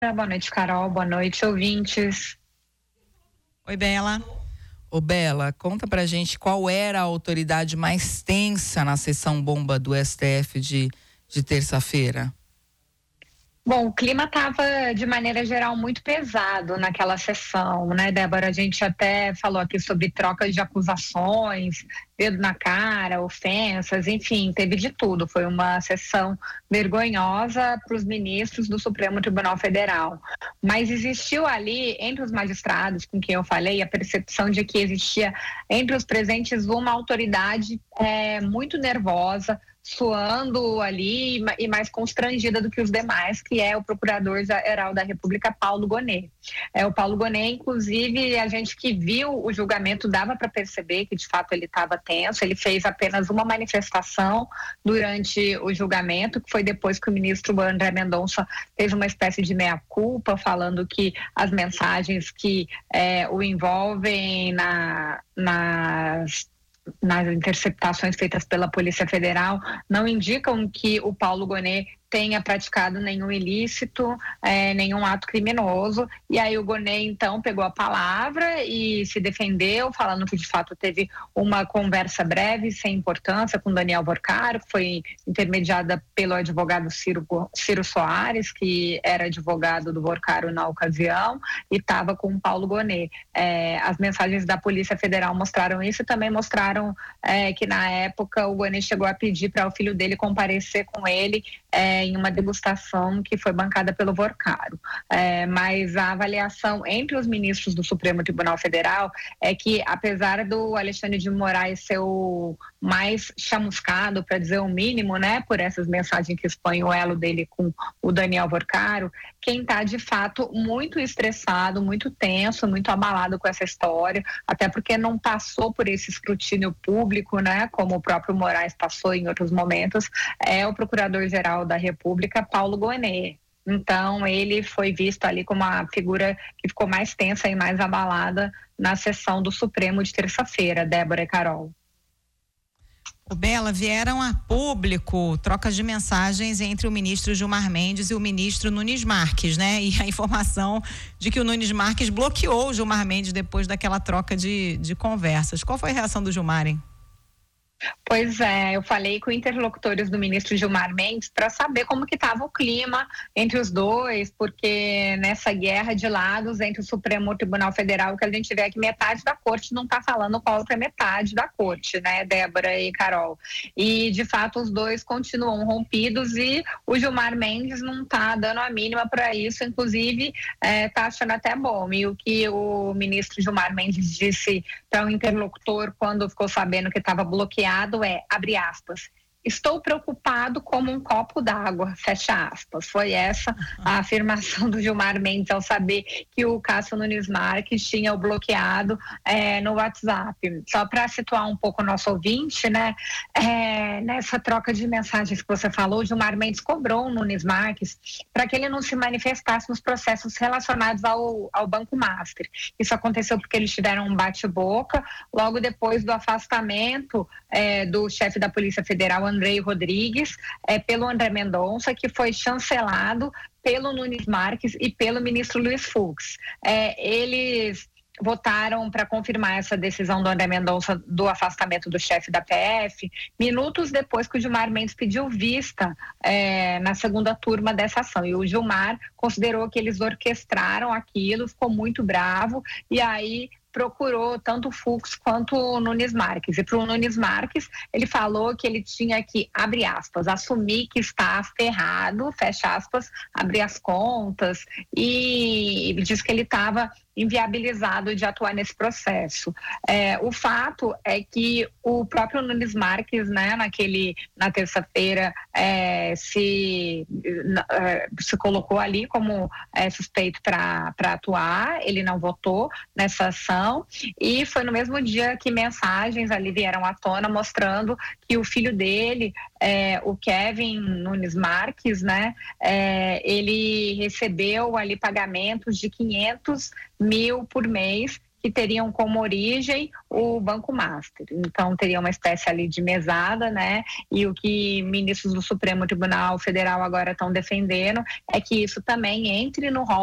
Boa noite, Carol. Boa noite, ouvintes. Oi, Bela. Ô, Bela, conta pra gente qual era a autoridade mais tensa na sessão bomba do STF de terça-feira. Bom, o clima estava, de maneira geral, muito pesado naquela sessão, né, Débora? A gente até falou aqui sobre trocas de acusações, dedo na cara, ofensas, enfim, teve de tudo. Foi uma sessão vergonhosa para os ministros do Supremo Tribunal Federal. Mas existiu ali, entre os magistrados com quem eu falei, a percepção de que existia entre os presentes uma autoridade muito nervosa, suando ali e mais constrangida do que os demais, que é o Procurador-Geral da República, Paulo Gonet. O Paulo Gonet, inclusive, a gente que viu o julgamento dava para perceber que de fato ele estava tenso. Ele fez apenas uma manifestação durante o julgamento, que foi depois que o ministro André Mendonça fez uma espécie de meia-culpa, falando que as mensagens que o envolvem nas interceptações feitas pela Polícia Federal não indicam que o Paulo Gonet tenha praticado nenhum ilícito, nenhum ato criminoso. E aí o Gonet, então, pegou a palavra e se defendeu, falando que, de fato, teve uma conversa breve, sem importância, com Daniel Vorcaro, que foi intermediada pelo advogado Ciro Soares, que era advogado do Vorcaro na ocasião, e estava com o Paulo Gonet. As mensagens da Polícia Federal mostraram isso e também mostraram que, na época, o Gonet chegou a pedir para o filho dele comparecer com ele em uma degustação que foi bancada pelo Vorcaro. Mas a avaliação entre os ministros do Supremo Tribunal Federal é que, apesar do Alexandre de Moraes ser o mais chamuscado, para dizer o mínimo, né, por essas mensagens que expõem o elo dele com o Daniel Vorcaro, quem está, de fato, muito estressado, muito tenso, muito abalado com essa história, até porque não passou por esse escrutínio público, né, como o próprio Moraes passou em outros momentos, é o Procurador-Geral da República, Paulo Gonet. Então, ele foi visto ali como a figura que ficou mais tensa e mais abalada na sessão do Supremo de terça-feira, Débora e Carol. O Bela, vieram a público trocas de mensagens entre o ministro Gilmar Mendes e o ministro Nunes Marques, né? E a informação de que o Nunes Marques bloqueou o Gilmar Mendes depois daquela troca de conversas. Qual foi a reação do Gilmar, hein? Pois é, eu falei com interlocutores do ministro Gilmar Mendes para saber como que estava o clima entre os dois, porque nessa guerra de lados entre o Supremo Tribunal Federal, que a gente vê que metade da corte não está falando com a outra metade da corte, né, Débora e Carol? E, de fato, os dois continuam rompidos e o Gilmar Mendes não está dando a mínima para isso, inclusive está achando até bom. E o que o ministro Gilmar Mendes disse para um interlocutor quando ficou sabendo que estava bloqueado abre aspas, estou preocupado como um copo d'água, fecha aspas. Foi essa a afirmação do Gilmar Mendes ao saber que o Cássio Nunes Marques tinha o bloqueado no WhatsApp. Só para situar um pouco o nosso ouvinte, né? Nessa troca de mensagens que você falou, o Gilmar Mendes cobrou o Nunes Marques para que ele não se manifestasse nos processos relacionados ao Banco Master. Isso aconteceu porque eles tiveram um bate-boca logo depois do afastamento do chefe da Polícia Federal, Andrei Rodrigues, pelo André Mendonça, que foi chancelado pelo Nunes Marques e pelo ministro Luiz Fux. Eles votaram para confirmar essa decisão do André Mendonça do afastamento do chefe da PF, minutos depois que o Gilmar Mendes pediu vista na segunda turma dessa ação. E o Gilmar considerou que eles orquestraram aquilo, ficou muito bravo, e aí procurou tanto o Fux quanto o Nunes Marques. E para o Nunes Marques, ele falou que ele tinha que, abre aspas, assumir que está ferrado, fecha aspas, abrir as contas, e ele disse que ele estava inviabilizado de atuar nesse processo. O fato é que o próprio Nunes Marques, né, na terça-feira, se colocou ali como suspeito para atuar, ele não votou nessa ação, e foi no mesmo dia que mensagens ali vieram à tona mostrando que o filho dele, o Kevin Nunes Marques, né, ele recebeu ali pagamentos de 500 mil por mês que teriam como origem o Banco Master. Então, teria uma espécie ali de mesada, né? E o que ministros do Supremo Tribunal Federal agora estão defendendo é que isso também entre no rol